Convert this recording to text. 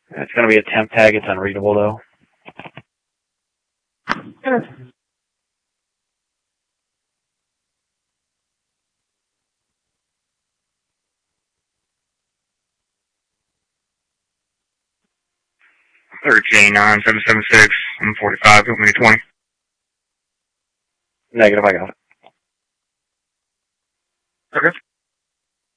It's going to be a temp tag. It's unreadable, though. J9776. I'm 45. You want me to 20? Negative, I got it. Okay.